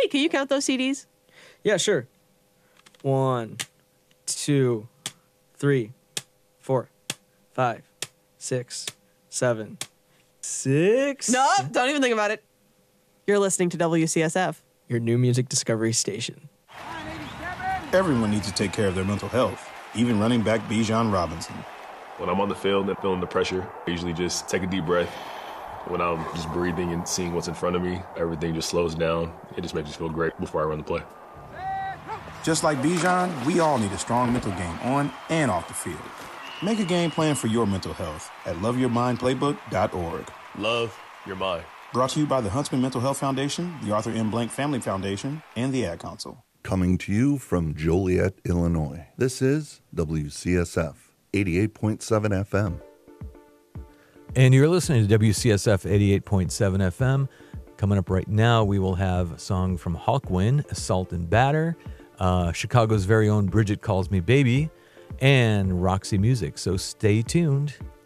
can you count those CDs? Yeah, sure. 1, 2, 3, 4, 5, 6, 7, 6. No, don't even think about it. You're listening to WCSF. Your new music discovery station. Everyone needs to take care of their mental health, even running back Bijan Robinson. When I'm on the field and feeling the pressure, I usually just take a deep breath. When I'm just breathing and seeing what's in front of me, everything just slows down. It just makes me feel great before I run the play. Just like Bijan, we all need a strong mental game on and off the field. Make a game plan for your mental health at loveyourmindplaybook.org. Love your mind. Brought to you by the Huntsman Mental Health Foundation, the Arthur M. Blank Family Foundation, and the Ad Council. Coming to you from Joliet, Illinois. This is WCSF 88.7 FM. And you're listening to WCSF 88.7 FM. Coming up right now, we will have a song from Hawkwind, Assault and Batter, Chicago's very own Bridget Calls Me Baby, and Roxy Music. So stay tuned.